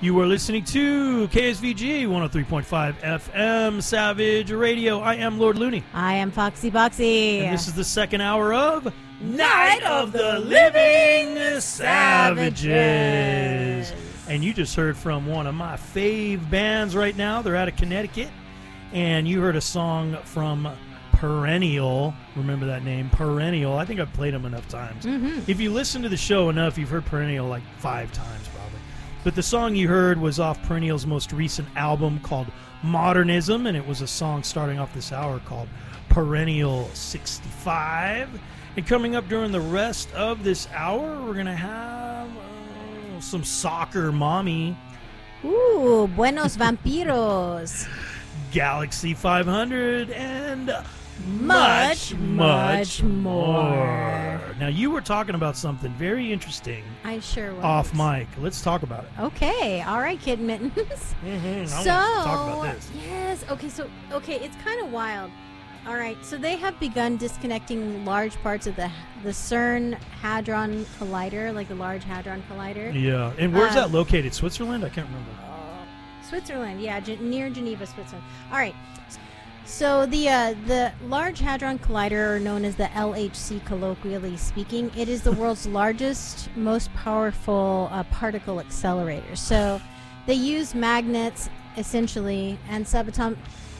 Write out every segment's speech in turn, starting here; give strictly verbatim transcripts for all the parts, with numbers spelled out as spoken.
You are listening to K S V G one oh three point five F M Savage Radio. I am Lord Looney. I am Foxy Boxy. And this is the second hour of Night of the Living Savages. And you just heard from one of my fave bands right now. They're out of Connecticut. And you heard a song from Perennial. Remember that name, Perennial. I think I've played them enough times. Mm-hmm. If you listen to the show enough, you've heard Perennial like five times probably. But the song you heard was off Perennial's most recent album called Modernism, and it was a song starting off this hour called Perennial sixty-five. And coming up during the rest of this hour, we're going to have uh, some soccer mommy. Ooh, Buenos Vampiros. Galaxy five hundred, and much, much, much more. more. Now, you were talking about something very interesting I sure was. off mic. Let's talk about it. Okay, all right, Kid Mittens. Mm-hmm. I So, want to talk about this. yes, okay, so, okay, it's kind of wild. All right, so they have begun disconnecting large parts of the the CERN Hadron Collider, like the Large Hadron Collider. Yeah, and where's Um, that located? Switzerland? I can't remember. Switzerland, yeah, Ge- near Geneva, Switzerland. All right. So the uh, the Large Hadron Collider, or known as the L H C colloquially speaking, it is the world's largest, most powerful uh, particle accelerator. So they use magnets, essentially, and subatom.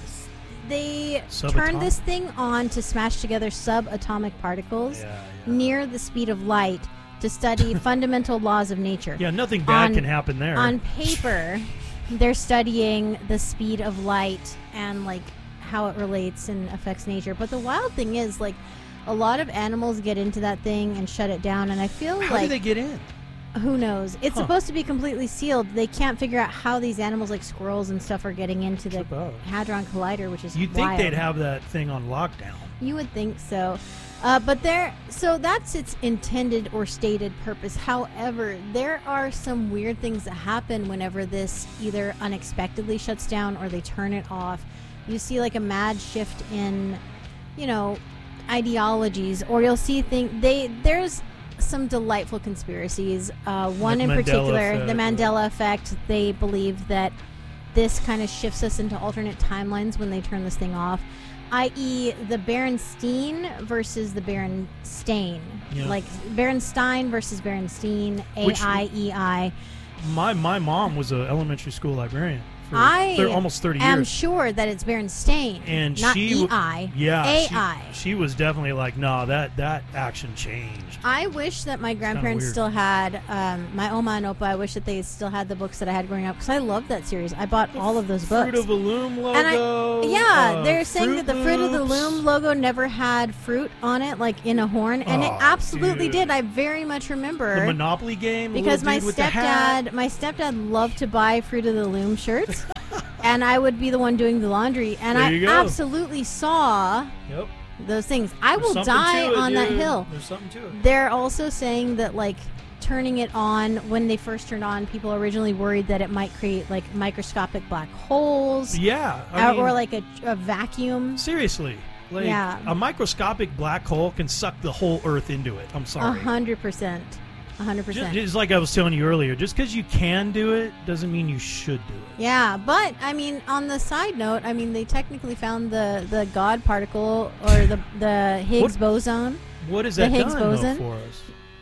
They Subatom- turn this thing on to smash together subatomic particles Yeah, yeah. near the speed of light to study fundamental laws of nature. Yeah, nothing bad on- can happen there. On paper, they're studying the speed of light and like how it relates and affects nature. But the wild thing is, like, a lot of animals get into that thing and shut it down, and I feel How like do they get in? who knows? It's Huh. supposed to be completely sealed. They can't figure out how these animals, like squirrels and stuff, are getting into the Trip out. Hadron Collider, which is You'd think wild. they'd have that thing on lockdown. You would think so. Uh, but there, so that's its intended or stated purpose. However, there are some weird things that happen whenever this either unexpectedly shuts down or they turn it off. You see like a mad shift in, you know, ideologies, or you'll see things. They there's some delightful conspiracies. Uh, one Like in Mandela particular, effect, the or- Mandela effect. They believe that this kind of shifts us into alternate timelines when they turn this thing off, that is the Berenstein versus the Berenstain. Yeah. Like Berenstein versus Berenstein, A Which- I E I. My my mom was an elementary school librarian for I thir- almost thirty am years. sure that it's Berenstain, And not she E w- I. Yeah, A she- I. She, was definitely like, no, that that action changed. I wish that my grandparents weird. still had, um, my Oma and Opa, I wish that they still had the books that I had growing up, because I loved that series. I bought all of those books. Fruit of the Loom logo. And I, yeah, uh, they're saying Fruit that the Fruit of the Loops. Loom logo never had fruit on it, like in a horn, and it Oh, absolutely dude. did. I very much remember. The Monopoly game. the because little my dude with the hat. stepdad, my stepdad loved to buy Fruit of the Loom shirts, and I would be the one doing the laundry, and There I you go. absolutely saw Yep. those things. I There's will something die to it, on that dude. hill. There's something to it. They're also saying that, like, turning it on, when they first turned on, people originally worried that it might create, like, microscopic black holes, Yeah. I uh, mean, or like a, a vacuum. seriously. Like, Yeah. a microscopic black hole can suck the whole Earth into it. I'm A sorry. hundred percent. A hundred Just, percent. just like I was telling you earlier, just because you can do it doesn't mean you should do it. Yeah, but I mean, on the side note, I mean, they technically found the, the God particle, or the the Higgs What- boson. What has The that Higgs done though, boson? for us?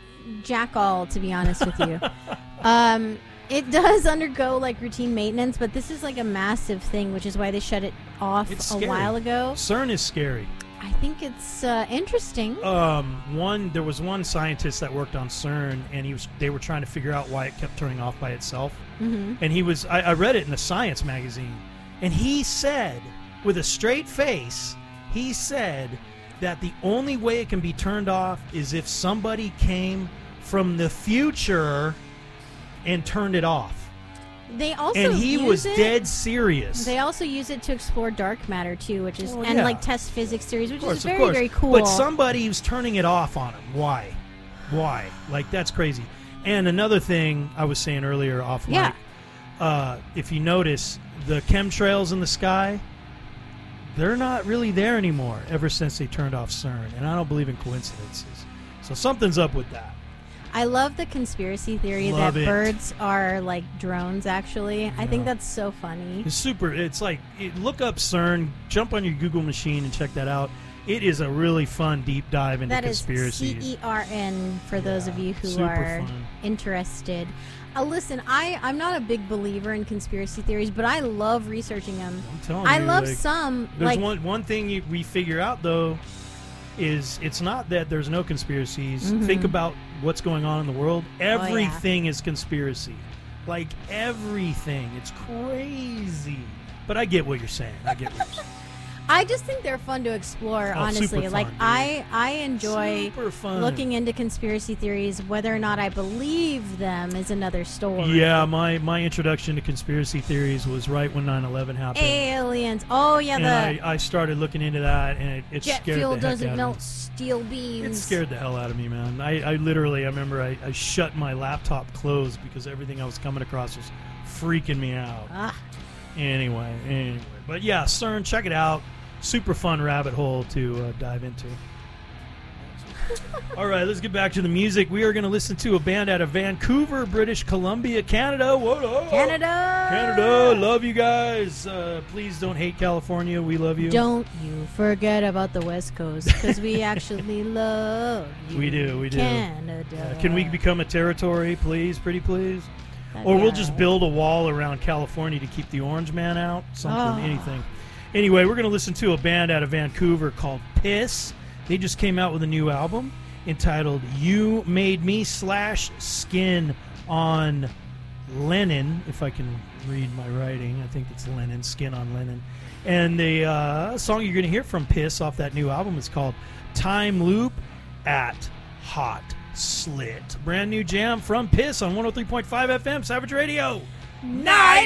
Jack all, to be honest with you. um, it does undergo like routine maintenance, but this is like a massive thing, which is why they shut it off It's a scary. while ago. CERN is scary. I think it's uh, interesting. Um, one there was one scientist that worked on CERN, and he was they were trying to figure out why it kept turning off by itself. hmm And he was I, I read it in a science magazine, and he said with a straight face, he said that the only way it can be turned off is if somebody came from the future and turned it off. They also And he use was it, dead serious. They also use it to explore dark matter too, which is Well, and yeah. like test physics theories, which Of course, is of very course. very cool. But somebody was turning it off on him. Why? Why? Like, that's crazy. And another thing I was saying earlier off mic, Yeah. uh, if you notice, the chemtrails in the sky, they're not really there anymore ever since they turned off CERN. And I don't believe in coincidences. So something's up with that. I love the conspiracy theory Love that it. birds are like drones, actually. I think Yeah. that's so funny. It's super. It's like it, look up CERN, jump on your Google machine and check that out. It is a really fun deep dive into That is conspiracies. C E R N for those of Yeah, you who super are fun. interested. Uh, listen, I, I'm not a big believer in conspiracy theories, but I love researching them. I'm telling I you, love like, some. There's Like, one one thing you, we figure out though is it's not that there's no conspiracies. Mhm. Think about what's going on in the world. Oh, yeah. Everything is conspiracy. Like everything. It's crazy. But I get what you're saying. I get what you're saying. I just think they're fun to explore, Oh, honestly. super Like, fun, dude. I, I enjoy Super fun. looking into conspiracy theories. Whether or not I believe them is another story. Yeah, my, my introduction to conspiracy theories was right when nine eleven happened. Aliens. Oh, yeah, and the I, I started looking into that, and it, it jet scared fuel the heck doesn't out melt of me. steel beams. It scared the hell out of me, man. I, I literally, I remember I, I shut my laptop closed because everything I was coming across was freaking me out. Ah, Anyway, anyway. But yeah, CERN, check it out. Super fun rabbit hole to uh, dive into. All right, let's get back to the music. We are going to listen to a band out of Vancouver, British Columbia, Canada. What up? Canada. Canada, love you guys. Uh, please don't hate California. We love you. Don't you forget about the West Coast, because we actually love you. We do, we do. Canada. Uh, can we become a territory, please? Pretty please? That'd Or be we'll all just right. build a wall around California to keep the orange man out. Something, Oh. anything. Anyway, we're going to listen to a band out of Vancouver called Piss. They just came out with a new album entitled You Made Me slash Skin on Lennon, if I can read my writing. I think it's Lennon, Skin on Lennon. And the uh, song you're going to hear from Piss off that new album is called Time Loop at Hot Slit. Brand new jam from Piss on one oh three point five F M, Savage Radio. Night!